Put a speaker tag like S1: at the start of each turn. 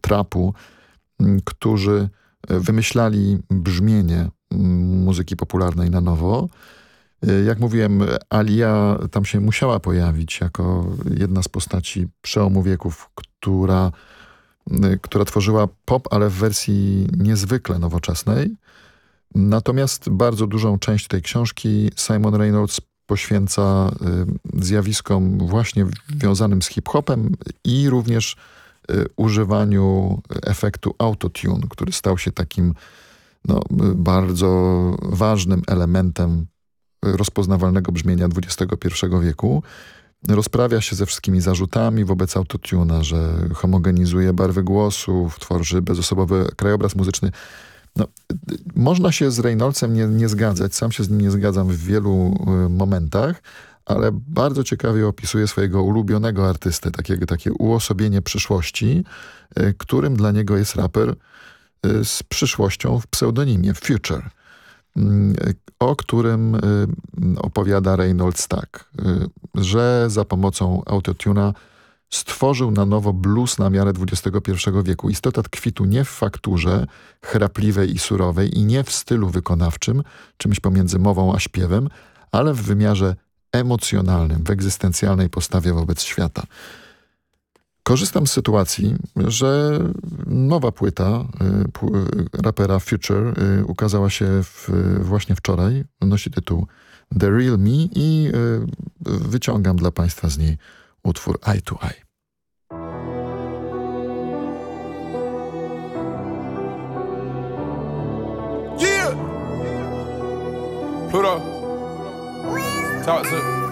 S1: trapu, którzy wymyślali brzmienie muzyki popularnej na nowo. Jak mówiłem, Alia tam się musiała pojawić jako jedna z postaci przełomu wieków, która tworzyła pop, ale w wersji niezwykle nowoczesnej. Natomiast bardzo dużą część tej książki Simon Reynolds poświęca zjawiskom właśnie wiązanym z hip-hopem i również używaniu efektu autotune, który stał się takim bardzo ważnym elementem rozpoznawalnego brzmienia XXI wieku. Rozprawia się ze wszystkimi zarzutami wobec autotuna, że homogenizuje barwy głosów, tworzy bezosobowy krajobraz muzyczny. Można się z Reynoldsem nie zgadzać, sam się z nim nie zgadzam w wielu momentach, ale bardzo ciekawie opisuje swojego ulubionego artystę, takie uosobienie przyszłości, którym dla niego jest raper z przyszłością w pseudonimie Future, o którym opowiada Reynolds tak, że za pomocą autotuna stworzył na nowo blues na miarę XXI wieku. Istota tkwi tu nie w fakturze chrapliwej i surowej i nie w stylu wykonawczym, czymś pomiędzy mową a śpiewem, ale w wymiarze emocjonalnym, w egzystencjalnej postawie wobec świata. Korzystam z sytuacji, że nowa płyta rapera Future ukazała się właśnie wczoraj. Nosi tytuł The Real Me i wyciągam dla Państwa z niej utwór Eye to Eye.
S2: Yeah! Pluto. Talk to